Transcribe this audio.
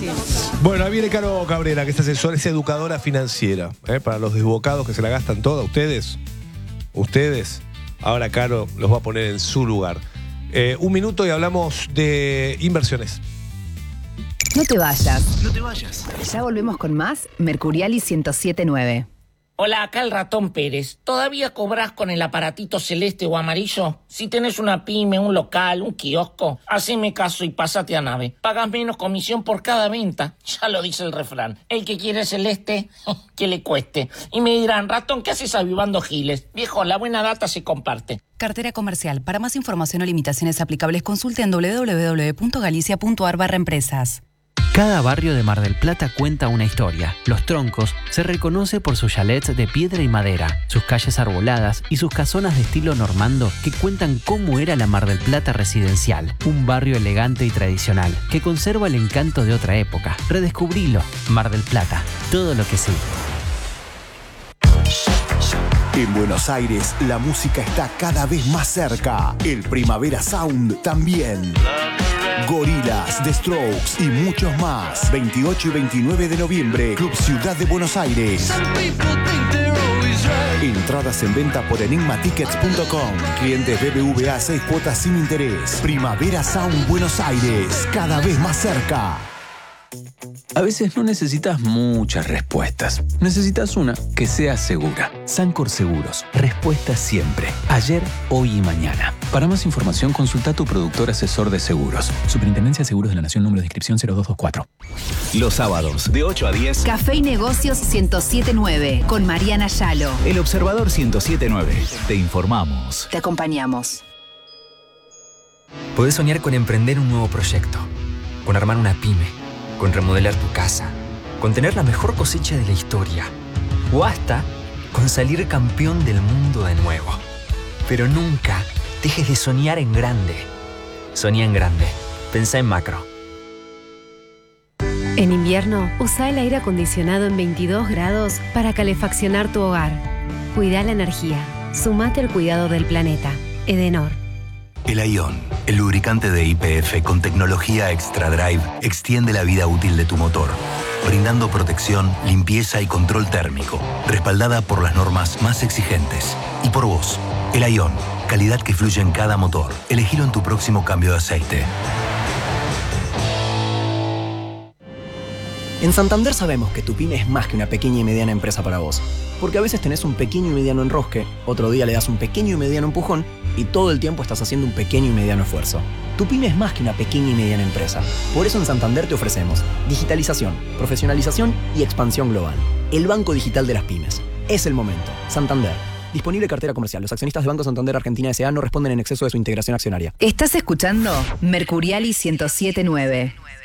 difícil. Bueno, ahí viene Caro Cabrera, que es asesora, es educadora financiera. Para los desbocados que se la gastan toda, ustedes. Ahora Caro los va a poner en su lugar. Un minuto y hablamos de inversiones. No te vayas. Ya volvemos con más Mercuriali 107.9. Hola, acá el Ratón Pérez. ¿Todavía cobrás con el aparatito celeste o amarillo? Si tenés una pyme, un local, un kiosco, haceme caso y pásate a Nave. Pagas menos comisión por cada venta. Ya lo dice el refrán. El que quiere celeste, que le cueste. Y me dirán, Ratón, ¿qué haces avivando giles? Viejo, la buena data se comparte. Cartera comercial. Para más información o limitaciones aplicables, consulte en www.galicia.ar/empresas. Cada barrio de Mar del Plata cuenta una historia. Los Troncos se reconoce por sus chalets de piedra y madera, sus calles arboladas y sus casonas de estilo normando que cuentan cómo era la Mar del Plata residencial. Un barrio elegante y tradicional que conserva el encanto de otra época. Redescubrilo. Mar del Plata. Todo lo que sí. En Buenos Aires, la música está cada vez más cerca. El Primavera Sound también. Gorillaz, The Strokes y muchos más. 28 y 29 de noviembre, Club Ciudad de Buenos Aires. Entradas en venta por enigmatickets.com. Clientes BBVA 6 cuotas sin interés. Primavera Sound Buenos Aires, cada vez más cerca. A veces no necesitas muchas respuestas. Necesitas una que sea segura. Sancor Seguros. Respuesta siempre. Ayer, hoy y mañana. Para más información, consulta a tu productor asesor de seguros. Superintendencia de Seguros de la Nación, número de inscripción 0224. Los sábados, de 8 a 10. Café y Negocios 107.9 con Mariana Yalo. El Observador 107.9. Te informamos. Te acompañamos. Podés soñar con emprender un nuevo proyecto, con armar una pyme, con remodelar tu casa, con tener la mejor cosecha de la historia, o hasta con salir campeón del mundo de nuevo. Pero nunca dejes de soñar en grande. Soñá en grande. Pensá en macro. En invierno, usa el aire acondicionado en 22 grados para calefaccionar tu hogar. Cuida la energía. Sumate al cuidado del planeta. Edenor. El Ion, el lubricante de YPF con tecnología Extra Drive, extiende la vida útil de tu motor, brindando protección, limpieza y control térmico, respaldada por las normas más exigentes. Y por vos, el Ion, calidad que fluye en cada motor. Elegilo en tu próximo cambio de aceite. En Santander sabemos que tu pyme es más que una pequeña y mediana empresa para vos. Porque a veces tenés un pequeño y mediano enrosque, otro día le das un pequeño y mediano empujón y todo el tiempo estás haciendo un pequeño y mediano esfuerzo. Tu pyme es más que una pequeña y mediana empresa. Por eso en Santander te ofrecemos digitalización, profesionalización y expansión global. El banco digital de las pymes. Es el momento. Santander. Disponible cartera comercial. Los accionistas de Banco Santander Argentina S.A. no responden en exceso de su integración accionaria. Estás escuchando Mercuriali 107.9.